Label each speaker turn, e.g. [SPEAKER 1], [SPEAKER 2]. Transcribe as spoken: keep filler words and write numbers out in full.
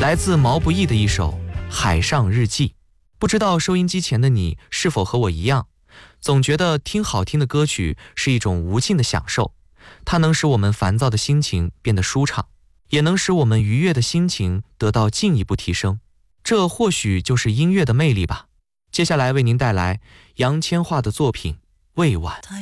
[SPEAKER 1] 来自毛不易的一首《海上日记》。不知道收音机前的你是否和我一样，总觉得听好听的歌曲是一种无尽的享受，它能使我们烦躁的心情变得舒畅，也能使我们愉悦的心情得到进一步提升。这或许就是音乐的魅力吧。接下来为您带来杨千嬅的作品《未晚》。